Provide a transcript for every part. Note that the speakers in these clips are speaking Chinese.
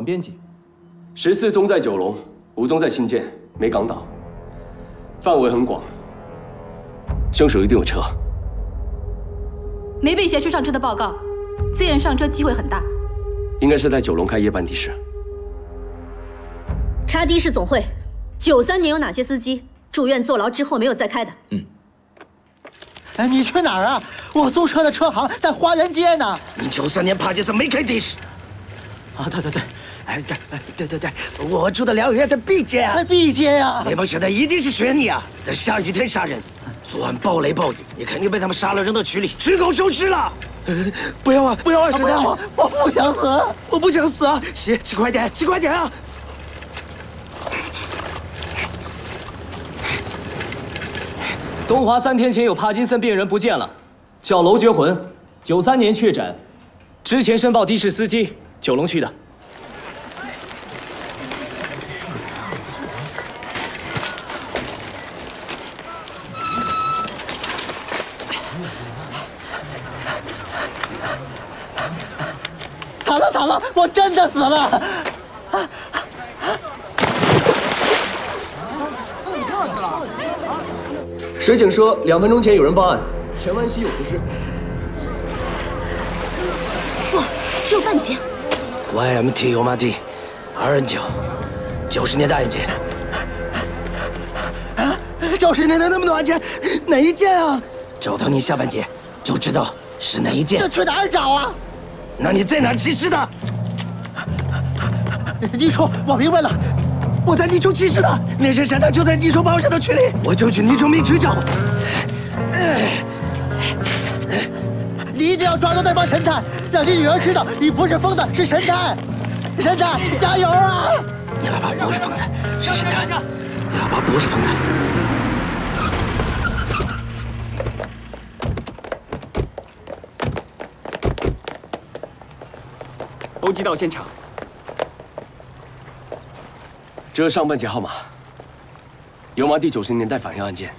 管编辑。 14宗在九龙，5宗在新建，没港岛，范围很广。凶手一定有车。 没被挟持上车的报告，自愿上车机会很大。 应该是在九龙开夜班的士。 查的士总会，93年有哪些司机住院坐牢之后没有再开的？ 哎，你去哪儿啊？我租车的车行在花园街呢。 你93年帕杰森没开的士。 啊，对， 对，我住的疗养院在 B 街啊。 在 B 街呀。 那帮小蛋一定是选你啊，在下雨天杀人，昨晚暴雷暴雨，你肯定被他们杀了扔到渠里，取口收尸了。不要啊，小蛋， 我不想死， 我不想死啊！骑快点啊！ 东华3天前有帕金森病人不见了，叫娄觉魂，93年确诊，之前申报的士司机，九龙区的。 惨了，我真的死了！ 水警说，2分钟前有人报案，荃湾西有浮尸。 不，只有半截。 YMT 油麻地2N9，90年代案件。啊，90年代那么多案件，哪一件啊？找到你下半截，就知道是哪一件。 这去哪儿找啊？ 那你在哪儿弃尸的？ 你说，我明白了， 我在泥鳅弃尸的，那些神探就在泥鳅报社的群里，我就去泥鳅民区找。 你一定要抓住那帮神探，让你女儿知道你不是疯子，是神探。神探，加油啊！ 你老爸不是疯子，是神探。你老爸不是疯子。 欧基到现场。 这是上半截号码，油麻地90年代反映案件。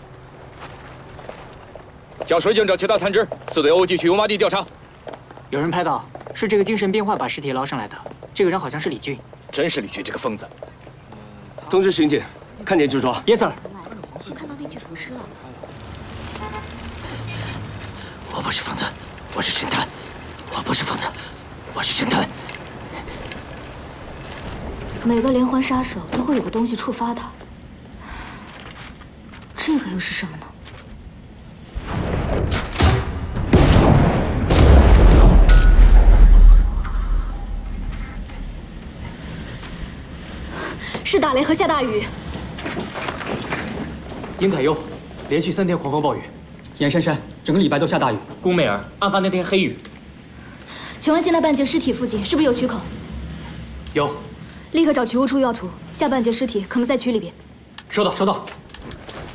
叫水警找其他探知，4队欧继续油麻地调查。 有人拍到，是这个精神病患把尸体捞上来的。这个人好像是李俊。 真是李俊这个疯子。 通知刑警，看见就抓。 Yes sir。 看到那具浮尸了。 我不是疯子，我是神探。我不是疯子，我是神探。 每个连环杀手都会有个东西触发他，这个又是什么呢？是打雷和下大雨。 殷凯优，连续3天狂风暴雨。严珊珊，整个礼拜都下大雨。 龚美儿，案发那天黑雨。 荃湾现代半截尸体附近是不是有渠口？ 有。 立刻找渠务处要图，下半截尸体可能在渠里边。 收到。